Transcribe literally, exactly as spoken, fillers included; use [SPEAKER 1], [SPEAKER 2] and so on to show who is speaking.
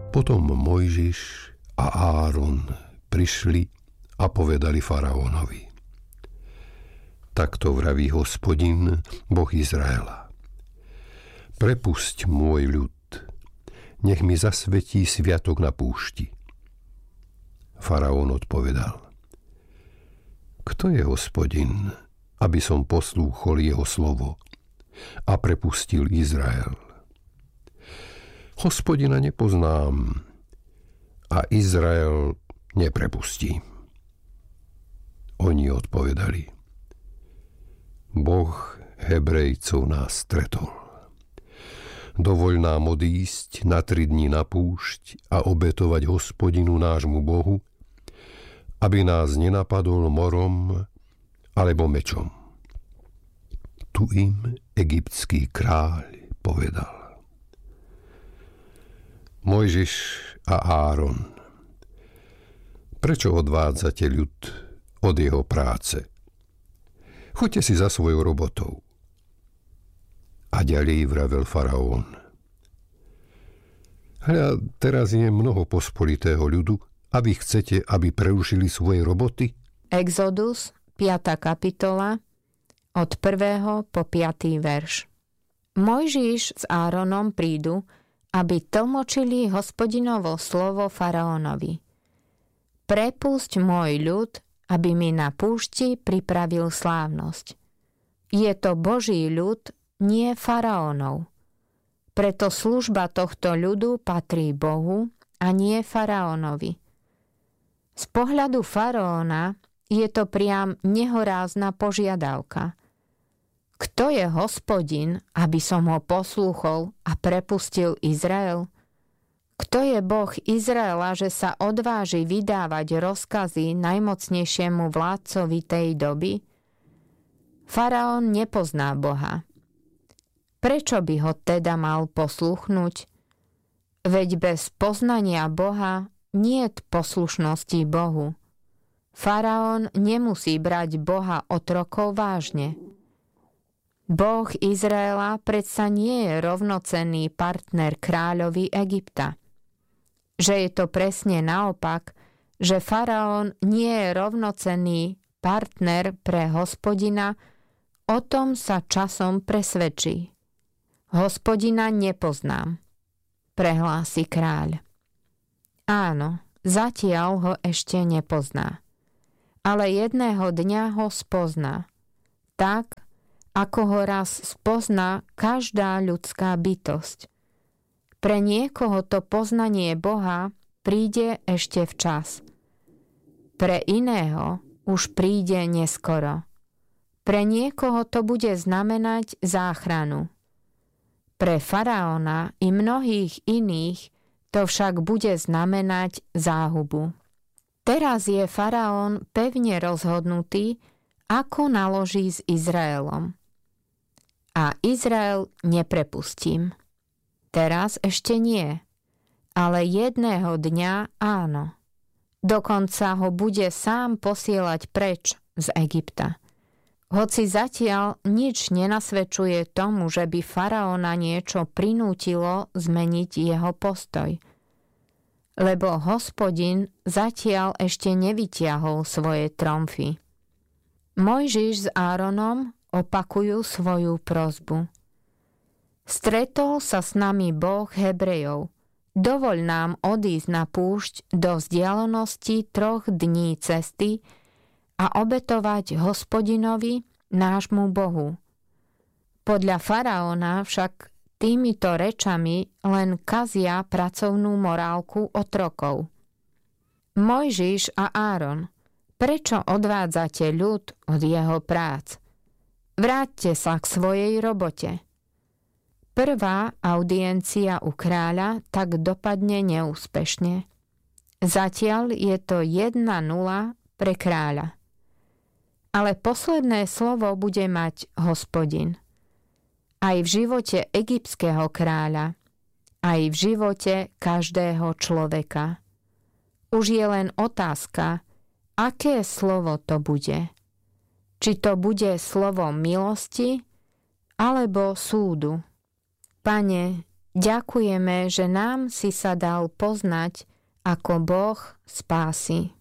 [SPEAKER 1] Potom Mojžiš a Áron prišli a povedali faraónovi: Takto vraví Hospodin, Boh Izraela. Prepusť môj ľud, nech mi zasvetí sviatok na púšti. Faraón odpovedal: Kto je Hospodin, aby som poslúchol jeho slovo a prepustil Izrael? Hospodina nepoznám a Izrael neprepustím. Oni odpovedali: Boh Hebrejcov nás stretol. Dovoľ nám odísť na tri dni na púšť a obetovať Hospodinu nášmu Bohu, aby nás nenapadol morom alebo mečom. Tu im egyptský kráľ povedal: Mojžiš a Áron, prečo odvádzate ľud od jeho práce? Choďte si za svojou robotou. A ďalej vravel faraón: Hľa, teraz je mnoho pospolitého ľudu a vy chcete, aby prerušili svoje roboty?
[SPEAKER 2] Exodus, piata kapitola, od prvého po piatý verš. Mojžiš s Áronom prídu, aby tlmočili Hospodinovo slovo faraónovi. Prepusť môj ľud, aby mi na púšti pripravil slávnosť. Je to Boží ľud, nie faraónov. Preto služba tohto ľudu patrí Bohu a nie faraónovi. Z pohľadu faraóna je to priam nehorázna požiadavka. Kto je Hospodin, aby som ho poslúchol a prepustil Izrael? Kto je Boh Izraela, že sa odváži vydávať rozkazy najmocnejšiemu vládcovi tej doby? Faraón nepozná Boha. Prečo by ho teda mal poslúchnuť? Veď bez poznania Boha niet poslušnosti Bohu. Faraón nemusí brať Boha otrokov vážne. Boh Izraela predsa nie je rovnocenný partner kráľovi Egypta. Že je to presne naopak, že faraón nie je rovnocenný partner pre Hospodina, o tom sa časom presvedčí. Hospodina nepoznám, prehlási kráľ. Áno, zatiaľ ho ešte nepozná. Ale jedného dňa ho spozná. Tak, ako ho raz spozná každá ľudská bytosť. Pre niekoho to poznanie Boha príde ešte včas. Pre iného už príde neskoro. Pre niekoho to bude znamenať záchranu. Pre faraóna i mnohých iných to však bude znamenať záhubu. Teraz je faraón pevne rozhodnutý, ako naloží s Izraelom. A Izrael neprepustím. Teraz ešte nie, ale jedného dňa áno. Dokonca ho bude sám posielať preč z Egypta. Hoci zatiaľ nič nenasvedčuje tomu, že by faraóna niečo prinútilo zmeniť jeho postoj. Lebo Hospodin zatiaľ ešte nevytiahol svoje tromfy. Mojžiš s Áronom opakujú svoju prosbu. Stretol sa s nami Boh Hebrejov. Dovoľ nám odísť na púšť do vzdialenosti troch dní cesty a obetovať Hospodinovi, nášmu Bohu. Podľa faraóna však týmito rečami len kazia pracovnú morálku otrokov. Mojžiš a Áron, prečo odvádzate ľud od jeho prác? Vráťte sa k svojej robote. Prvá audiencia u kráľa tak dopadne neúspešne. Zatiaľ je to jedna nula pre kráľa. Ale posledné slovo bude mať Hospodin. Aj v živote egyptského kráľa, aj v živote každého človeka. Už je len otázka, aké slovo to bude. Či to bude slovo milosti alebo súdu. Pane, Ďakujeme, že nám si sa dal poznať ako Boh spásy.